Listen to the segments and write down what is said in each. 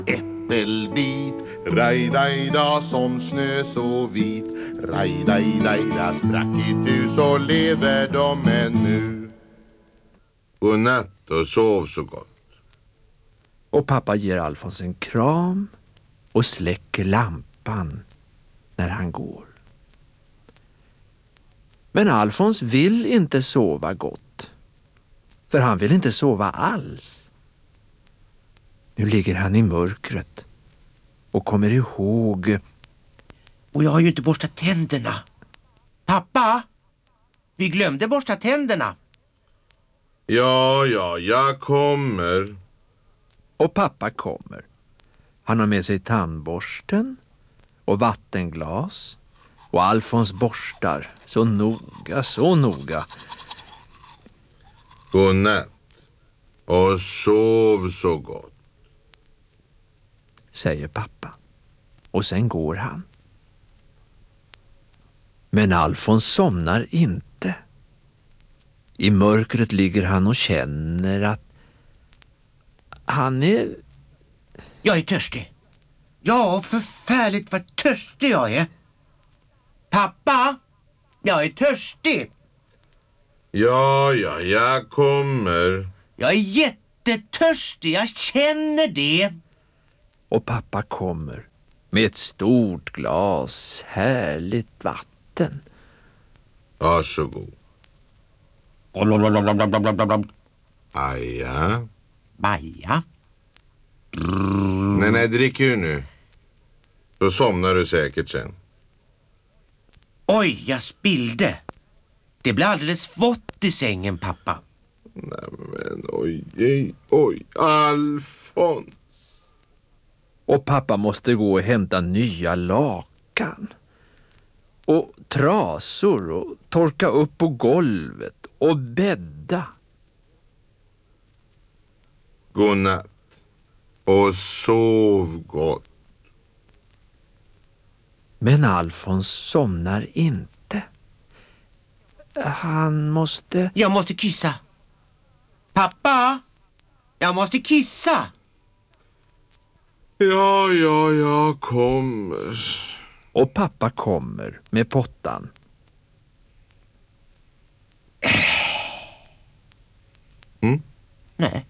äppelbit. Raj-daj-da som snö så vit. Raj-daj-daj-da sprack itu så lever de ännu. Godnatt och sov så gott. Och pappa ger Alfons en kram och släcker lampan när han går. Men Alfons vill inte sova gott. För han vill inte sova alls. Nu ligger han i mörkret och kommer ihåg. Och jag har ju inte borstat tänderna. Pappa, vi glömde borsta tänderna. Ja, jag kommer. Och pappa kommer. Han har med sig tandborsten och vattenglas. Och Alfons borstar så noga. Godnatt och sov så gott, säger pappa. Och sen går han. Men Alfons somnar inte. I mörkret ligger han och känner att han är... Jag är törstig. Ja, förfärligt vad törstig jag är. Pappa, jag är törstig. Ja, jag kommer. Jag är jättetörstig, jag känner det. Och pappa kommer med ett stort glas härligt vatten. Varsågod. Aja. Baja. Nej, drick ju nu. Då somnar du säkert sen. Oj, jag spillde. Det blir alldeles vått i sängen, pappa. Nej, men oj, Alfons. Och pappa måste gå och hämta nya lakan. Och trasor och torka upp på golvet och bädda. Godnatt och sov gott. Men Alfons somnar inte. Han måste... Jag måste kissa. Pappa, jag måste kissa. Ja, jag kommer. Och pappa kommer med pottan. Nej.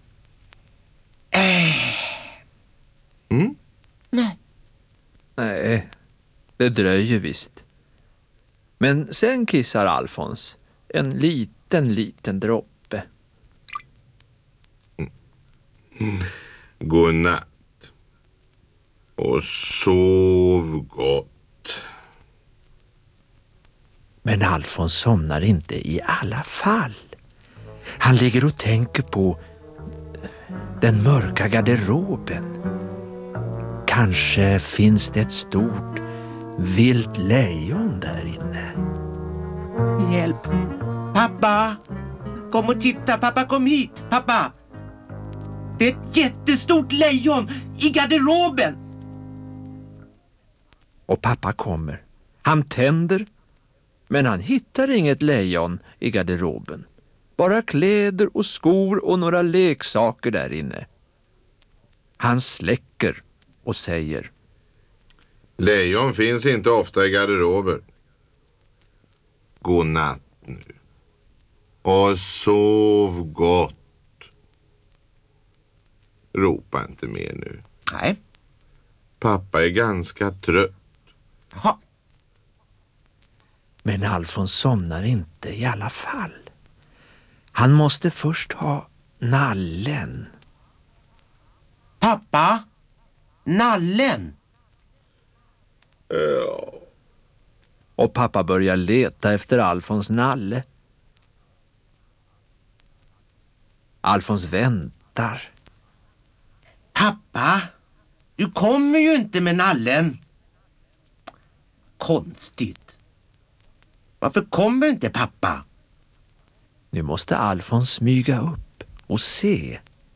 Nej. Nej, det dröjer visst. Men sen kissar Alfons en liten droppe. Godnatt och sov gott. Men Alfons somnar inte i alla fall. Han ligger och tänker på den mörka garderoben. Kanske finns det ett stort vilt lejon där inne. Hjälp. Pappa, kom och titta. Pappa, kom hit. Pappa. Det är ett jättestort lejon i garderoben. Och pappa kommer. Han tänder, men han hittar inget lejon i garderoben. Bara kläder och skor och några leksaker där inne. Han släcker och säger: Lejon finns inte ofta i garderober. Godnatt nu. Och sov gott. Ropa inte mer nu. Nej. Pappa är ganska trött. Jaha. Men Alfons somnar inte i alla fall. Han måste först ha nallen. Pappa, nallen. Och pappa börjar leta efter Alfons nalle. Alfons väntar. Pappa, du kommer ju inte med nallen. Konstigt. Varför kommer inte pappa? Nu måste Alfons smyga upp och se.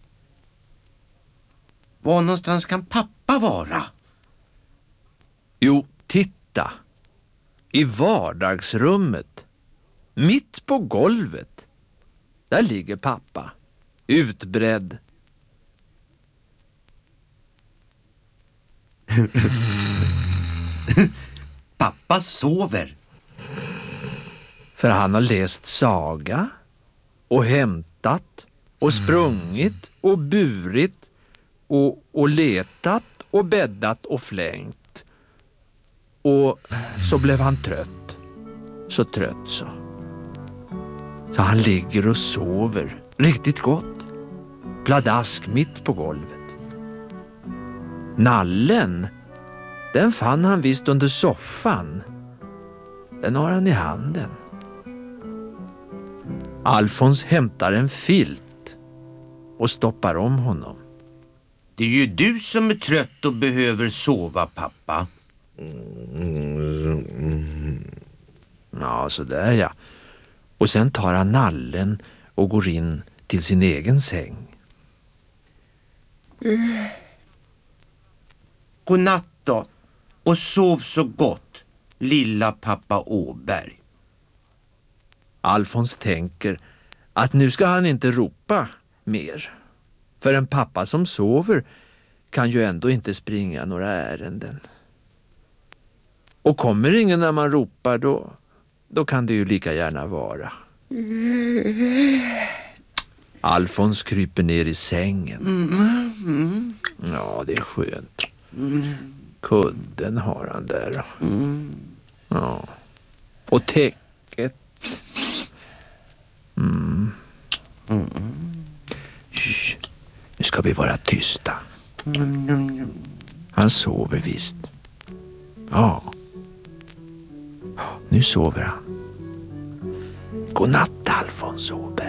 Var någonstans kan pappa vara? Jo, titta. I vardagsrummet. Mitt på golvet. Där ligger pappa. Utbredd. Pappa sover. För han har läst saga och hämtat och sprungit och burit och letat och bäddat och flängt. Och så blev han trött. Så trött så. Så han ligger och sover riktigt gott. Pladask mitt på golvet. Nallen, den fann han visst under soffan. Den har han i handen. Alfons hämtar en filt och stoppar om honom. Det är ju du som är trött och behöver sova, pappa. Ja, så där ja. Och sen tar han nallen och går in till sin egen säng. Godnatt då. Och sov så gott, lilla pappa Åberg. Alfons tänker att nu ska han inte ropa mer. För en pappa som sover kan ju ändå inte springa några ärenden. Och kommer ingen när man ropar, då kan det ju lika gärna vara. Alfons kryper ner i sängen. Ja, det är skönt. Kudden har han där. Ja. Och täcket. Shh. Nu ska vi vara tysta. Han sover visst. Ja. Nu sover han. Godnatt, Alfons Åberg.